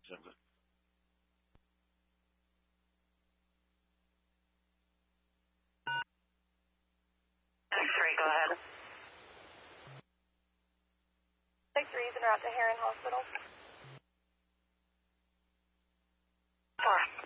Sound good. X-ray, go ahead. X-rays en route to Heron Hospital. 4.